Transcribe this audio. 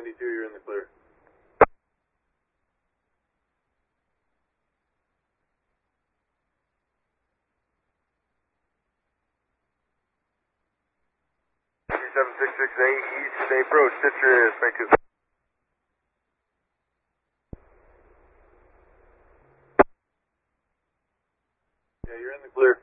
92, you're in the clear. C7668 East approach, Citrus, make it. Yeah, you're in the clear.